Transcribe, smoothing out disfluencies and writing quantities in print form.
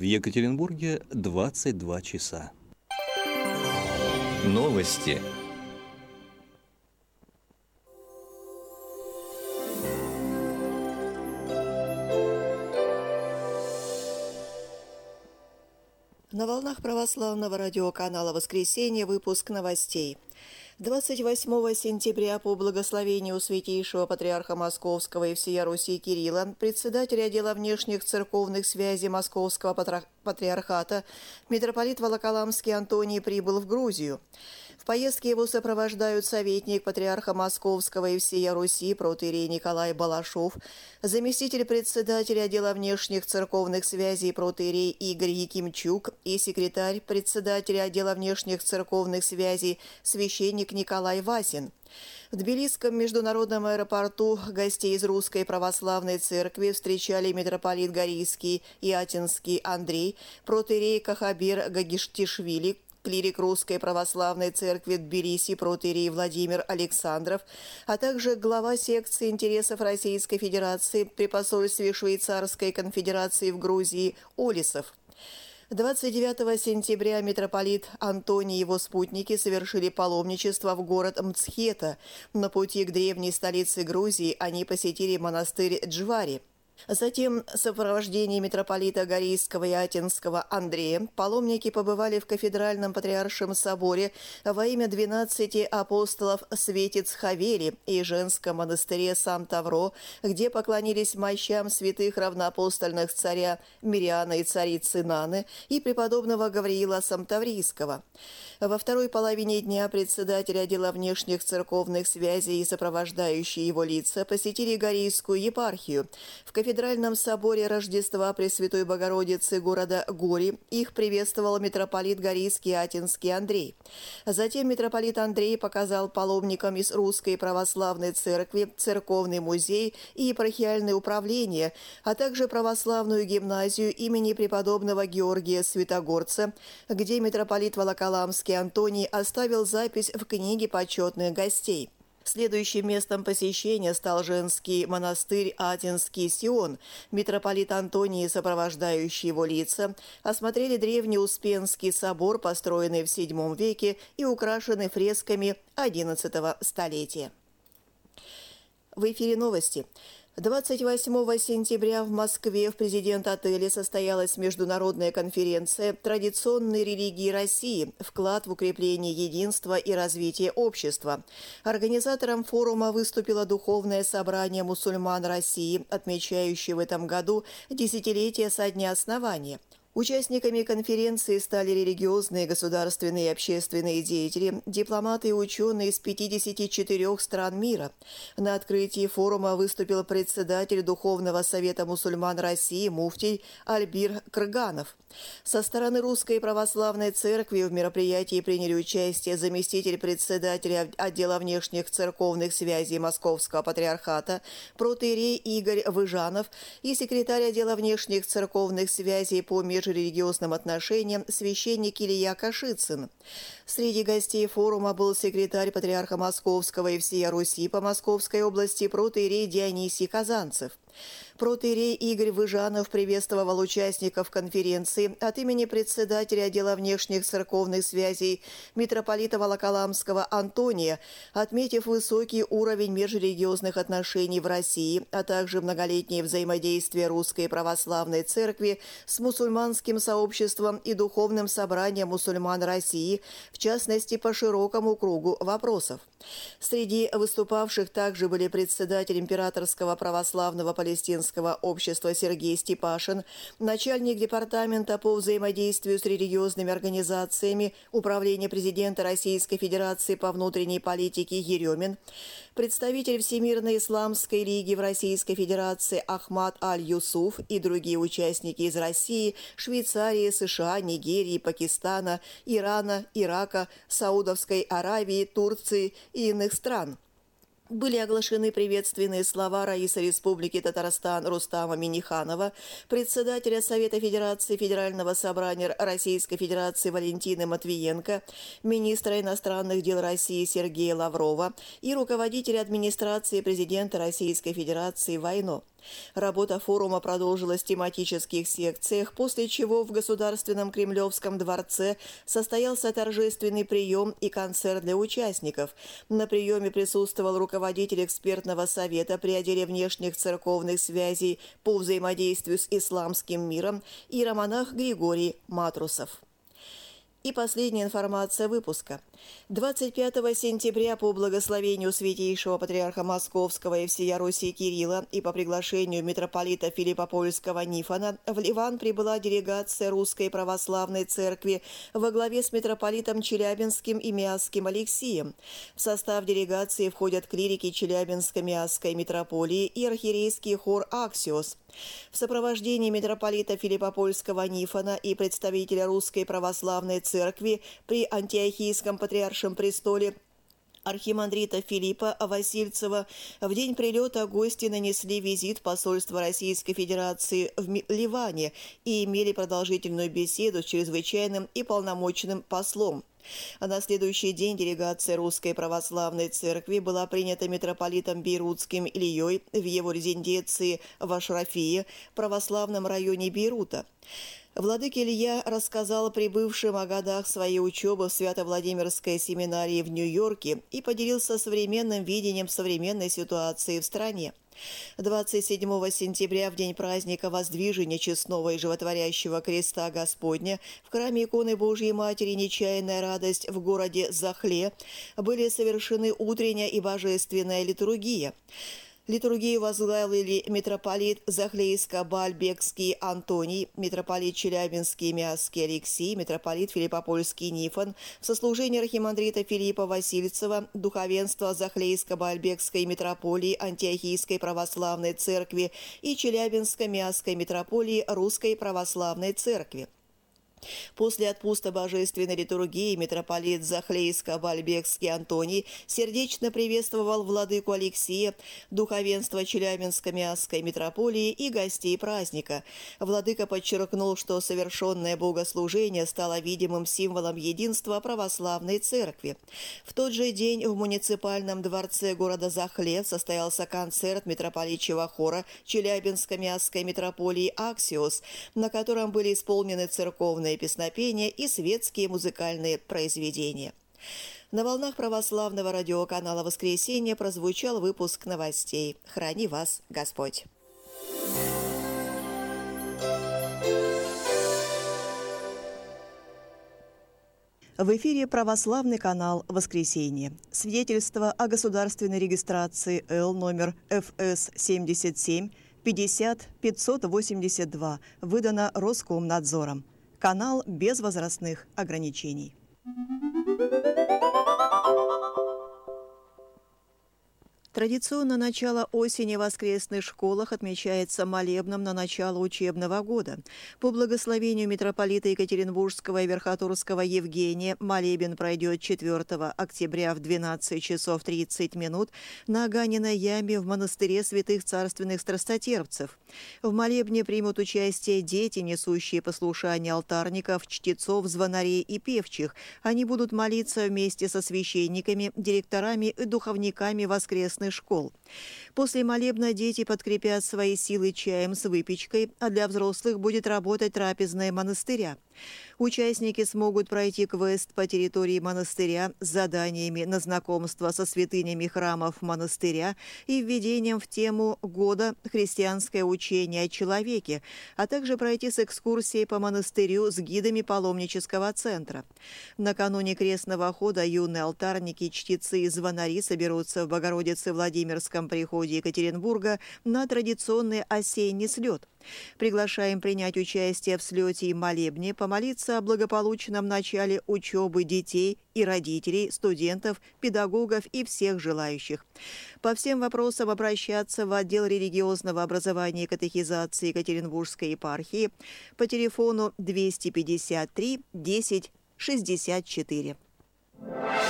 В Екатеринбурге 22 часа. Новости. На волнах православного радиоканала «Воскресенье» выпуск новостей. 28 сентября по благословению Святейшего Патриарха Московского и всея Руси Кирилла, председателя отдела внешних церковных связей Московского Патриархата, митрополит Волоколамский Антоний прибыл в Грузию. В поездке его сопровождают советник Патриарха Московского и всея Руси протоиерей Николай Балашов, заместитель председателя отдела внешних церковных связей протоиерей Игорь Якимчук и секретарь председателя отдела внешних церковных связей священник Николай Васин. В Тбилисском международном аэропорту гостей из Русской Православной Церкви встречали митрополит Горийский и Атинский Андрей, протоиерей Кахабер Гагиштишвили, клирик Русской Православной Церкви Тбилиси протоиерей Владимир Александров, а также глава секции интересов Российской Федерации при посольстве Швейцарской Конфедерации в Грузии Олисов. 29 сентября митрополит Антоний и его спутники совершили паломничество в город Мцхета. На пути к древней столице Грузии они посетили монастырь Джвари. Затем в сопровождении митрополита Горийского и Атинского Андрея паломники побывали в кафедральном патриаршем соборе во имя 12 апостолов Светец-Хавели и женском монастыре Сан-Тавро, где поклонились мощам святых равноапостольных царя Мириана и царицы Наны и преподобного Гавриила Самтаврийского. Во второй половине дня председатель отдела внешних церковных связей и сопровождающие его лица посетили Горийскую епархию. В кафедральном соборе Рождества Пресвятой Богородицы города Гори их приветствовал митрополит Горийский Атинский Андрей. Затем митрополит Андрей показал паломникам из Русской Православной Церкви церковный музей и епархиальное управление, а также православную гимназию имени преподобного Георгия Святогорца, где митрополит Волоколамский Антоний оставил запись в книге почетных гостей. Следующим местом посещения стал женский монастырь Атинский Сион. Митрополит Антоний и сопровождающие его лица осмотрели древний Успенский собор, построенный в VII веке и украшенный фресками XI столетия. В эфире новости. 28 сентября в Москве в президент-отеле состоялась международная конференция «Традиционные религии России. Вклад в укрепление единства и развитие общества». Организатором форума выступило Духовное собрание мусульман России, отмечающее в этом году десятилетие со дня основания. Участниками конференции стали религиозные, государственные и общественные деятели, дипломаты и ученые из 54 стран мира. На открытии форума выступил председатель Духовного совета мусульман России муфтий Альбир Крганов. Со стороны Русской Православной Церкви в мероприятии приняли участие заместитель председателя отдела внешних церковных связей Московского Патриархата протоиерей Игорь Выжанов и секретарь отдела внешних церковных связей по межрелигиозным отношениям священник Илья Кашицын. Среди гостей форума был секретарь Патриарха Московского и всея Руси по Московской области протоиерей Дионисий Казанцев. Протоиерей Игорь Выжанов приветствовал участников конференции от имени председателя отдела внешних церковных связей митрополита Волоколамского Антония, отметив высокий уровень межрелигиозных отношений в России, а также многолетнее взаимодействие Русской Православной Церкви с мусульманским сообществом и Духовным собранием мусульман России, в частности по широкому кругу вопросов. Среди выступавших также были председатель Императорского православного палестинского общества Сергей Степашин, начальник департамента по взаимодействию с религиозными организациями Управления президента Российской Федерации по внутренней политике Еремин, представитель Всемирной исламской лиги в Российской Федерации Ахмад Аль-Юсуф и другие участники из России, Швейцарии, США, Нигерии, Пакистана, Ирана, Ирака, Саудовской Аравии, Турции и иных стран. Были оглашены приветственные слова раиса Республики Татарстан Рустама Минниханова, председателя Совета Федерации Федерального собрания Российской Федерации Валентины Матвиенко, министра иностранных дел России Сергея Лаврова и руководителя администрации президента Российской Федерации Войно. Работа форума продолжилась в тематических секциях, после чего в Государственном Кремлевском дворце состоялся торжественный прием и концерт для участников. На приеме присутствовал руководитель экспертного совета при отделе внешних церковных связей по взаимодействию с исламским миром иеромонах Григорий Матрусов. И последняя информация выпуска. 25 сентября по благословению Святейшего Патриарха Московского и всея Руси Кирилла и по приглашению митрополита Филиппопольского Нифона в Ливан прибыла делегация Русской Православной Церкви во главе с митрополитом Челябинским и Миасским Алексием. В состав делегации входят клирики Челябинско-Миасской митрополии и архиерейский хор «Аксиос». В сопровождении митрополита Филиппопольского Нифона и представителя Русской Православной Церкви при Антиохийском Патриаршем престоле архимандрита Филиппа Васильцева в день прилета гости нанесли визит посольства Российской Федерации в Ливане и имели продолжительную беседу с чрезвычайным и полномочным послом. А на следующий день делегация Русской Православной Церкви была принята митрополитом Бейрутским Ильей в его резиденции в Ашрафии, православном районе Бейрута. Владыка Илья рассказал прибывшим о годах своей учебы в Свято-Владимирской семинарии в Нью-Йорке и поделился современным видением современной ситуации в стране. 27 сентября, в день праздника Воздвижения Честного и Животворящего Креста Господня, в храме иконы Божьей Матери «Нечаянная радость» в городе Захле были совершены утренняя и божественная литургия. Литургию возглавили митрополит Захлейско-Баальбекский Антоний, митрополит Челябинский и Миасский Алексий, митрополит Филиппопольский Нифон, в сослужении архимандрита Филиппа Васильцева, духовенство Захлейско-Баальбекской митрополии Антиохийской Православной Церкви и Челябинско-Миасской митрополии Русской Православной Церкви. После отпуска божественной литургии митрополит Захлейско-Баальбекский Антоний сердечно приветствовал владыку Алексия, духовенство Челябинско-Миасской митрополии и гостей праздника. Владыка подчеркнул, что совершенное богослужение стало видимым символом единства православной церкви. В тот же день в муниципальном дворце города Захле состоялся концерт митрополитчего хора Челябинско-Миасской митрополии «Аксиос», на котором были исполнены церковные песнопения и светские музыкальные произведения. На волнах православного радиоканала «Воскресенье» прозвучал выпуск новостей. Храни вас Господь! В эфире православный канал «Воскресенье». Свидетельство о государственной регистрации Л номер ФС 77 50 582 выдано Роскомнадзором. Канал без возрастных ограничений. Традиционно начало осени в воскресных школах отмечается молебном на начало учебного года. По благословению митрополита Екатеринбургского и Верхотурского Евгения молебен пройдет 4 октября в 12 часов 30 минут на Аганиной яме в монастыре святых царственных страстотерпцев. В молебне примут участие дети, несущие послушание алтарников, чтецов, звонарей и певчих. Они будут молиться вместе со священниками, директорами и духовниками воскресных школ. После молебна дети подкрепят свои силы чаем с выпечкой, а для взрослых будет работать трапезная монастыря. Участники смогут пройти квест по территории монастыря с заданиями на знакомство со святынями храмов монастыря и введением в тему года «Христианское учение о человеке», а также пройти с экскурсией по монастырю с гидами паломнического центра. Накануне крестного хода юные алтарники, чтецы и звонари соберутся в Богородице-Владимирском приходе Екатеринбурга на традиционный осенний слет. Приглашаем принять участие в слете и молебне, помолиться о благополучном начале учебы детей и родителей, студентов, педагогов и всех желающих. По всем вопросам обращаться в отдел религиозного образования и катехизации Екатеринбургской епархии по телефону 253 10 64.